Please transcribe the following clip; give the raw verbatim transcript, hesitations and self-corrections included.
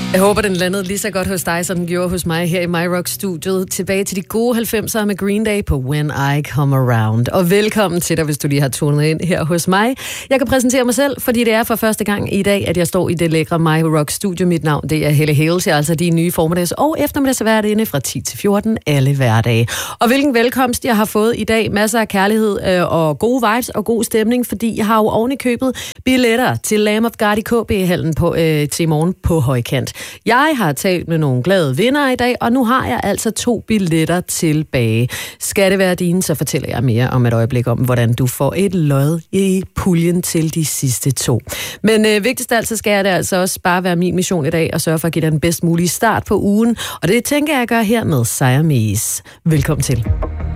Jeg håber, den landede lige så godt hos dig, som den gjorde hos mig her i My Rock-studiet. Tilbage til de gode halvfemser med Green Day på When I Come Around. Og velkommen til dig, hvis du lige har tunet ind her hos mig. Jeg kan præsentere mig selv, fordi det er for første gang i dag, at jeg står i det lækre My Rock-studio. Mit navn, det er Helle Hales. Jeg er altså de nye formiddags- og eftermiddagsværtinde fra ti til fjorten alle hverdage. Og hvilken velkomst jeg har fået i dag. Masser af kærlighed øh, og gode vibes og god stemning, fordi jeg har jo oven i købet billetter til Lamb of God i K B-hallen på, øh, til i morgen på højkant. Jeg har talt med nogle glade vinder i dag, og nu har jeg altså to billetter tilbage. Skal det være dine, så fortæller jeg mere om et øjeblik om, hvordan du får et lod i puljen til de sidste to. Men øh, vigtigst af alt, så skal jeg det altså også bare være min mission i dag, og sørge for at give dig den bedst mulige start på ugen. Og det tænker jeg at gøre her med Siamese. Velkommen til.